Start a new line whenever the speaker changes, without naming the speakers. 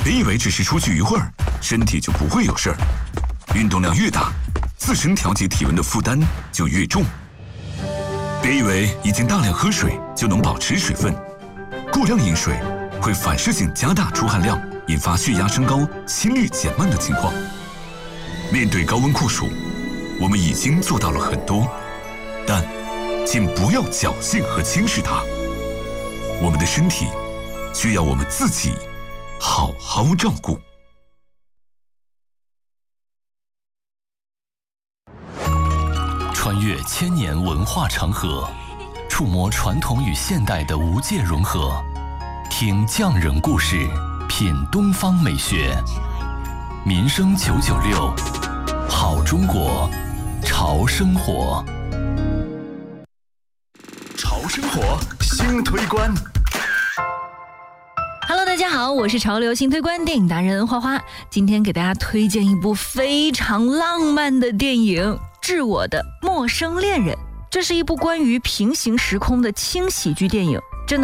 别以为只是出去一会儿，身体就不会有事儿。运动量越大，自身调节体温的负担就越重。别以为已经大量喝水就能保持水分，过量饮水会反射性加大出汗量，引发血压升高、心率减慢的情况。面对高温酷暑，我们已经做到了很多，但请不要侥幸和轻视它。我们的身体需要我们自己好好照顾。
穿越千年文化长河，触摸传统与现代的无界融合，听匠人故事，品东方美学。民生996，好中国，潮生活。
潮生活新推关。
Hello， 大家好，我是潮流新推关电影达人花花，今天给大家推荐一部非常浪漫的电影《致我的陌生恋人》。这是一部关于平行时空的轻喜剧电影，真的